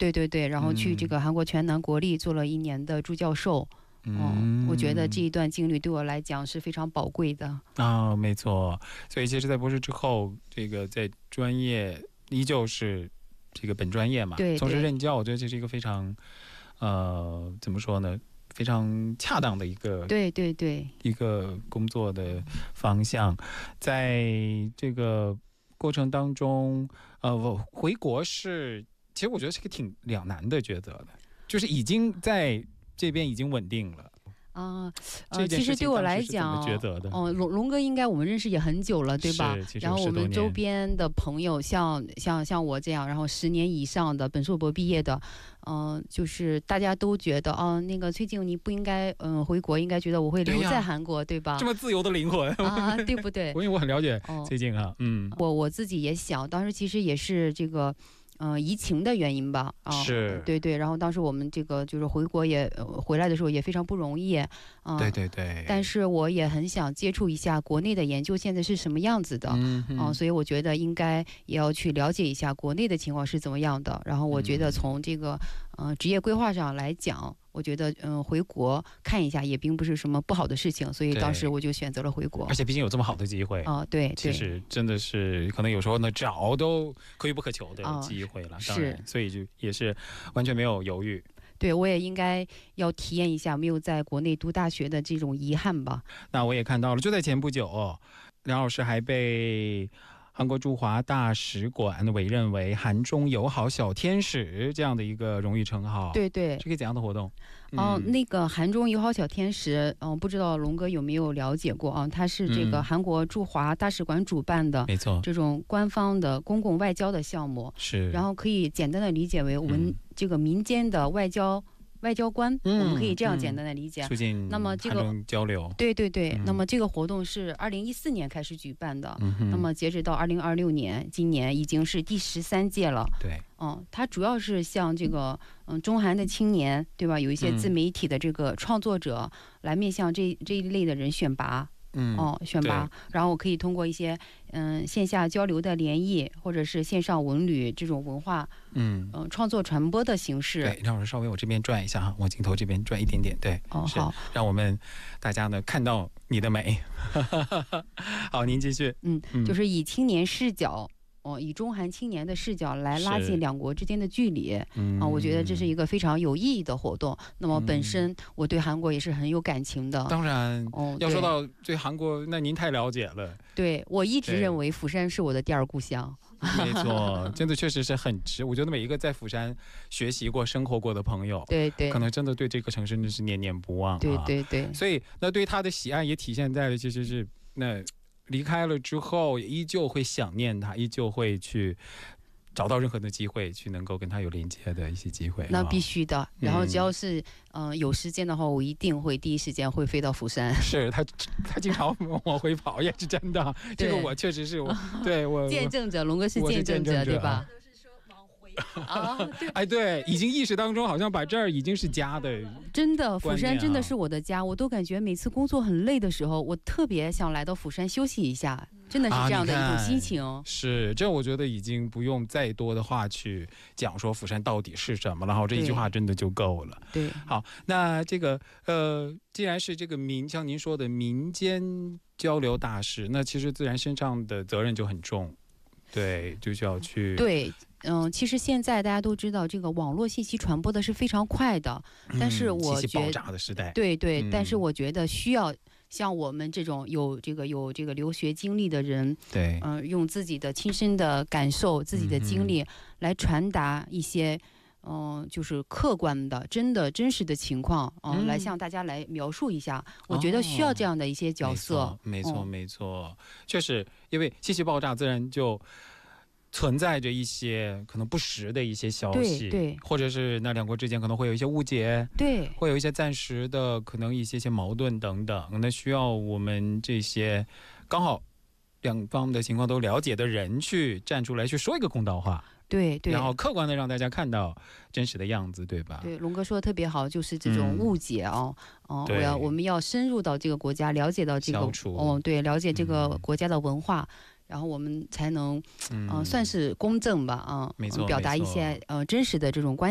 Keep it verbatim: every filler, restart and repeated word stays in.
对对对，然后去这个韩国全南国立做了一年的助教授。嗯，我觉得这一段经历对我来讲是非常宝贵的啊，没错。所以其实在博士之后，这个在专业依旧是这个本专业嘛， 对， 从事任教，我觉得这是一个非常呃怎么说呢，非常恰当的一个对对对一个工作的方向。在这个过程当中，呃，我回国是其实我觉得是个挺两难的抉择的，就是已经在这边已经稳定了啊，呃，其实对我来讲，哦，龙龙哥应该我们认识也很久了，对吧？然后我们周边的朋友，像像像我这样，然后十年以上的本硕博毕业的，嗯、呃，就是大家都觉得，哦、呃，那个崔静你不应该，嗯、呃，回国，应该觉得我会留在韩国， 对, 对吧？ 这么自由的灵魂啊，对不对？ 因为我很了解崔静啊，嗯， 我我自己也想，当时其实也是这个。嗯、呃，疫情的原因吧，啊、呃， 是， 对对，然后当时我们这个就是回国也、呃、回来的时候也非常不容易，啊、呃， 对对对， 但是我也很想接触一下国内的研究现在是什么样子的，嗯、呃，所以我觉得应该也要去了解一下国内的情况是怎么样的，然后我觉得从这个呃职业规划上来讲。我觉得嗯、呃，回国看一下也并不是什么不好的事情，所以当时我就选择了回国。 而且毕竟有这么好的机会啊、 呃，对， 其实真的是可能有时候呢找都可遇不可求的机会了，呃、当然，所以就也是完全没有犹豫。 对，我也应该要体验一下没有在国内读大学的这种遗憾吧。 那我也看到了，就在前不久、哦，梁老师还被韩国驻华大使馆委任为韩中友好小天使这样的一个荣誉称号。 对对， 是个怎样的活动？ 哦、嗯呃，那个韩中友好小天使，嗯、呃，不知道龙哥有没有了解过啊？它是这个韩国驻华大使馆主办的， 没错， 这种官方的公共外交的项目。 是， 然后可以简单的理解为我们、嗯、这个民间的外交。外交官、嗯，我们可以这样简单的理解。 促进那么这个交流， 对对对、嗯。那么这个活动是二零一四年开始举办的，嗯、那么截止到二零二六年，今年已经是第十三届了。 对， 嗯，它主要是向这个嗯中韩的青年，对吧？有一些自媒体的这个创作者、嗯、来面向这这一类的人选拔。嗯，哦，选拔，然后我可以通过一些嗯线下交流的联谊，或者是线上文旅这种文化，嗯嗯、呃、创作传播的形式。 对，让我稍微我这边转一下哈，往镜头这边转一点点，对， 哦好， 让我们大家呢看到你的美。好，您继续。 嗯，就是以青年视角。哦，以中韩青年的视角来拉近两国之间的距离，嗯、啊，我觉得这是一个非常有意义的活动。那么本身我对韩国也是很有感情的。 当然，哦，要说到对韩国，那您太了解了。 对，我一直认为釜山是我的第二故乡。 没错，真的确实是很值。我觉得每一个在釜山学习过、生活过的朋友， 对对， 可能真的对这个城市真是念念不忘、啊。 对对对， 所以那对他的喜爱也体现在了，其实是那。离开了之后也依旧会想念他，依旧会去找到任何的机会去能够跟他有连接的一些机会。 那必须的，然后只要是嗯、呃、有时间的话，我一定会第一时间会飞到釜山。 是他他经常往回跑也是真的，这个我确实是我对我见证者，龙哥是见证者对吧？ 啊，对，哎，对，已经意识当中好像把这儿已经是家的， 真的，釜山真的是我的家，我都感觉每次工作很累的时候，我特别想来到釜山休息一下，真的是这样的一种心情。 啊、是，这我觉得已经不用再多的话去讲说釜山到底是什么了，然后这一句话真的就够了。 对， 好，那这个呃，既然是这个民，像您说的民间交流大使，那其实自然身上的责任就很重。对，就需要去对，嗯、呃，其实现在大家都知道，这个网络信息传播的是非常快的，但是我觉得、嗯、信息爆炸的时代， 对对、嗯，但是我觉得需要像我们这种有这个有这个留学经历的人， 对， 嗯、呃，用自己的亲身的感受、自己的经历来传达一些。嗯、呃，就是客观的、真的、真实的情况，呃、嗯，来向大家来描述一下。我觉得需要这样的一些角色。 哦、没错，没错，没错，确实，因为信息爆炸，自然就存在着一些可能不实的一些消息， 对，对， 或者是那两国之间可能会有一些误解， 对， 会有一些暂时的可能一些些矛盾等等，那需要我们这些刚好两方的情况都了解的人去站出来去说一个公道话。 对对， 然后客观的让大家看到真实的样子，对吧？ 对，龙哥说的特别好，就是这种误解哦，哦、嗯呃，我要我们要深入到这个国家，了解到这个哦，对，了解这个国家的文化，嗯、然后我们才能嗯、呃、算是公正吧啊，呃、 没错， 表达一些呃真实的这种观